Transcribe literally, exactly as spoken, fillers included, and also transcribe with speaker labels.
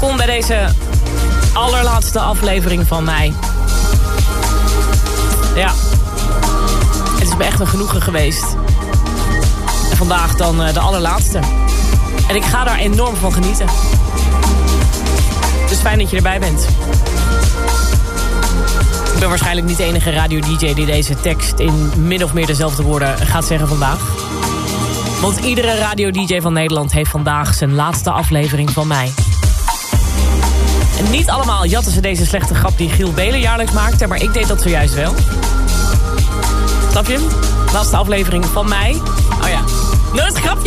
Speaker 1: Welkom bij deze allerlaatste aflevering van mij. Ja, het is me echt een genoegen geweest. En vandaag dan uh, de allerlaatste. En ik ga daar enorm van genieten. Dus fijn dat je erbij bent. Ik ben waarschijnlijk niet de enige radio-dj die deze tekst in min of meer dezelfde woorden gaat zeggen vandaag. Want iedere radio-dj van Nederland heeft vandaag zijn laatste aflevering van mij. En niet allemaal jatten ze deze slechte grap die Giel Belen jaarlijks maakte, maar ik deed dat zojuist wel. Snap je? Laatste aflevering van mij. Oh ja. Nooit grapje.